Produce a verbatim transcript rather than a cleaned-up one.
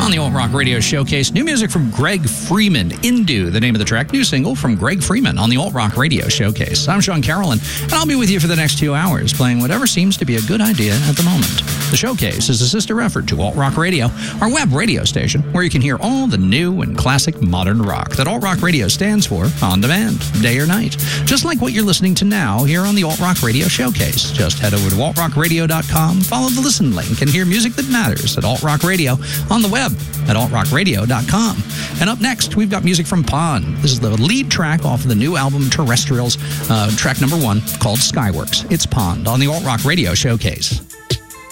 On the Alt Rock Radio Showcase, new music from Greg Freeman, Indu, the name of the track, new single from Greg Freeman on the Alt Rock Radio Showcase. I'm Sean Carolyn, and I'll be with you for the next two hours, playing whatever seems to be a good idea at the moment. The Showcase is a sister effort to Alt Rock Radio, our web radio station, where you can hear all the new and classic modern rock that Alt Rock Radio stands for on demand, day or night. Just like what you're listening to now here on the Alt Rock Radio Showcase. Just head over to alt rock radio dot com, follow the listen link, and hear music that matters at Alt Rock Radio on the web at alt rock radio dot com. And up next, we've got music from Pond. This is the lead track off of the new album Terrestrials, uh, track number one, called Skyworks. It's Pond on the Alt Rock Radio Showcase.